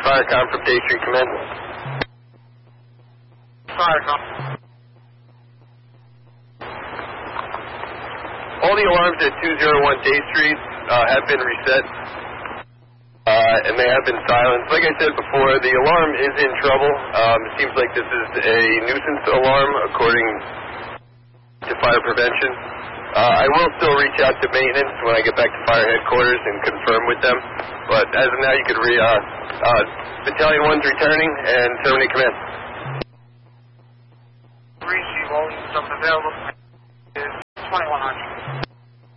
fire confrontation, command. Fire confrontation. All the alarms at 201 Day Street have been reset, and they have been silenced. Like I said before, the alarm is in trouble. It seems like this is a nuisance alarm, according to fire prevention. I will still reach out to maintenance when I get back to fire headquarters and confirm with them. But as of now, you could Battalion 1's returning and terminate command. Receive all units available is 2100.